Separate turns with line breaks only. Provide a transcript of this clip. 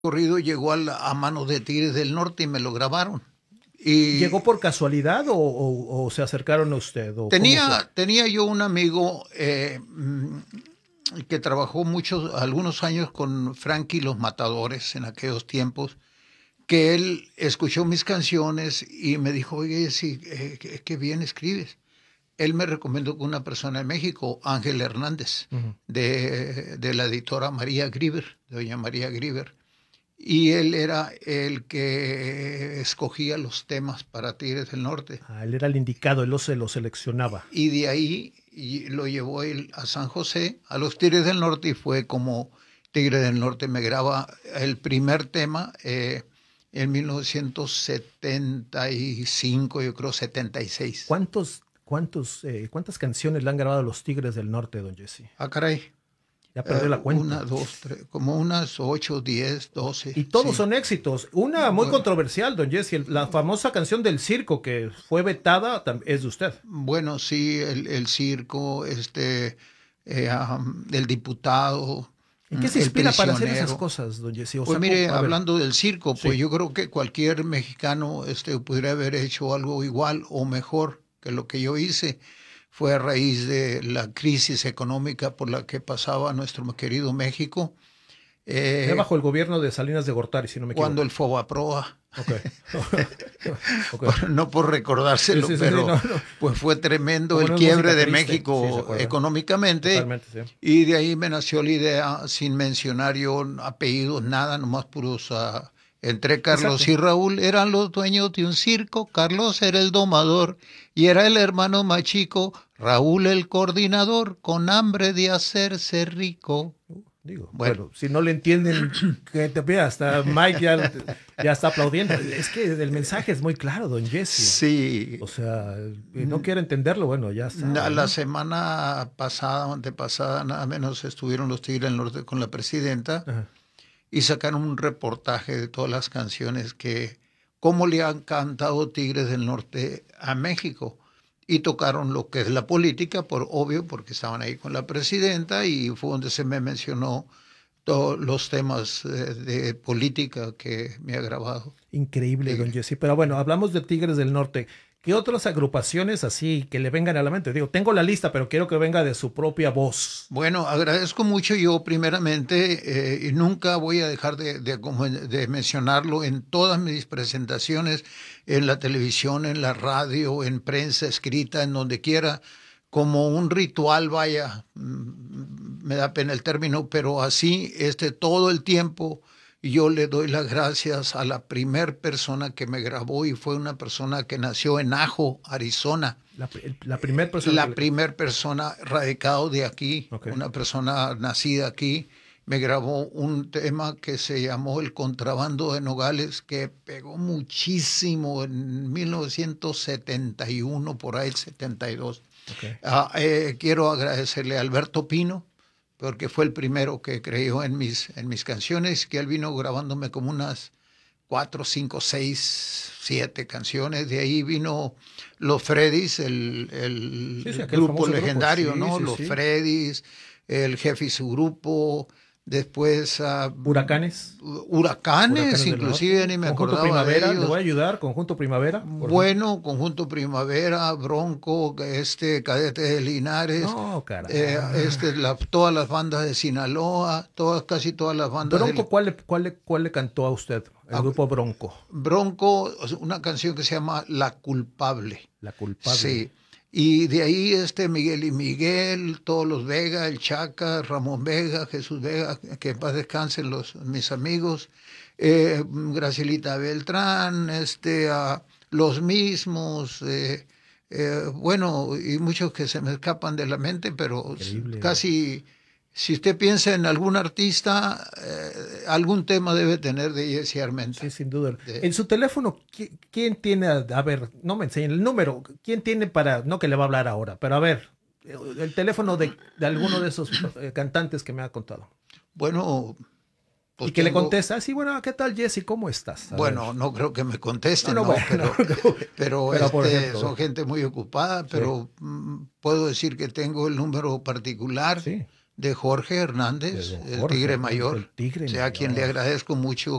corrido llegó a manos de Tigres del Norte y me lo grabaron. Y
¿Llegó por casualidad o se acercaron a usted? ¿O cómo fue?
tenía yo un amigo que trabajó algunos años con Frankie Los Matadores en aquellos tiempos, que él escuchó mis canciones y me dijo, oye, sí, qué bien escribes. Él me recomendó con una persona de México, Ángel Hernández, de la editora María Grieber, doña María Grieber. Y él era el que escogía los temas para Tigres del Norte.
Él era el indicado, él se lo seleccionaba.
Y de ahí lo llevó él a San José, a los Tigres del Norte, y fue como Tigres del Norte me graba el primer tema en 1975, yo creo 76.
¿Cuántas canciones le han grabado los Tigres del Norte, don Jesse?
Ah, caray.
Ya perdió la cuenta.
1, 2, 3, como unas 8, 10, 12.
Y todos son éxitos. Una muy controversial, don Jesse, la famosa canción del circo que fue vetada es de usted.
Bueno, sí, el circo, el diputado.
¿En qué se inspira para hacer esas cosas, don Jesse?
Pues mire, hablando del circo, pues yo creo que cualquier mexicano pudiera haber hecho algo igual o mejor que lo que yo hice. Fue a raíz de la crisis económica por la que pasaba nuestro querido México.
Bajo el gobierno de Salinas de Gortari, si no me equivoco.
Cuando el Fobaproa.
Okay.
No por recordárselo, pero pues fue tremendo el quiebre de México económicamente. Y de ahí me nació la idea, sin mencionar yo apellidos, nada, nomás puros... Entre Carlos y Raúl eran los dueños de un circo. Carlos era el domador y era el hermano más chico. Raúl el coordinador, con hambre de hacerse rico.
Bueno, si no le entienden, que te vea, hasta Mike ya está aplaudiendo. Es que el mensaje es muy claro, don Jesse.
Sí.
O sea, no quiere entenderlo, bueno, ya está.
La semana pasada o antepasada, nada menos, estuvieron los Tigres del Norte con la presidenta. Ajá. Y sacaron un reportaje de todas las canciones cómo le han cantado Tigres del Norte a México. Y tocaron lo que es la política, por obvio, porque estaban ahí con la presidenta, y fue donde se me mencionó todos los temas de política que me ha grabado.
Increíble, don Jesse. Pero bueno, hablamos de Tigres del Norte. ¿Qué otras agrupaciones así que le vengan a la mente? Digo, tengo la lista, pero quiero que venga de su propia voz.
Bueno, agradezco mucho yo primeramente, y nunca voy a dejar de mencionarlo en todas mis presentaciones, en la televisión, en la radio, en prensa escrita, en donde quiera, como un ritual, vaya, me da pena el término, pero así todo el tiempo. Yo le doy las gracias a la primer persona que me grabó, y fue una persona que nació en Ajo, Arizona.
La primer persona.
La primer persona radicado de aquí, una persona nacida aquí, me grabó un tema que se llamó El Contrabando de Nogales, que pegó muchísimo en 1971, por ahí el 72. Quiero agradecerle a Alberto Pino, porque fue el primero que creyó en mis canciones, que él vino grabándome como unas 4, 5, 6, 7 canciones. De ahí vino Los Freddys, el grupo legendario, ¿no? Los Freddys, el jefe y su grupo. Después...
Huracanes,
inclusive ni me acordaba
Primavera,
de ellos.
¿Le voy a ayudar? Conjunto Primavera.
Bueno, Conjunto Primavera, Bronco, Cadete de Linares.
No, caray.
Todas las bandas de Sinaloa, casi todas las bandas.
Bronco, ¿cuál le cantó a usted? El grupo Bronco.
Bronco, una canción que se llama La Culpable.
La Culpable.
Sí. Y de ahí Miguel y Miguel, todos los Vega, el Chaca, Ramón Vega, Jesús Vega, que en paz descansen mis amigos, Gracielita Beltrán, los mismos, bueno, y muchos que se me escapan de la mente, pero increíble. Casi, si usted piensa en algún artista, algún tema debe tener de Jesse Armenta.
Sí, sin duda. En su teléfono, ¿quién tiene? A ver, no me enseñen el número. ¿Quién tiene no que le va a hablar ahora, pero a ver, el teléfono de alguno de esos cantantes que me ha contado?
Bueno...
Pues y que le contesta, sí, bueno, ¿qué tal, Jesse? ¿Cómo estás?
Bueno, no creo que me conteste, pero son gente muy ocupada, pero puedo decir que tengo el número particular de Jorge Hernández,
De don
el
Jorge
Tigre
Hernández,
Mayor,
el Tigre
o sea, a quien le
Mayor.
agradezco mucho